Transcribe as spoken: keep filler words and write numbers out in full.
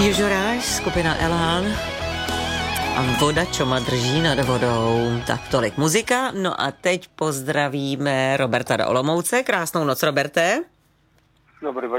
Jožoráš, skupina Elán a voda, čo ma drží nad vodou. Tak tolik muzika. No a teď pozdravíme Roberta do Olomouce. Krásnou noc, Roberte. Dobrý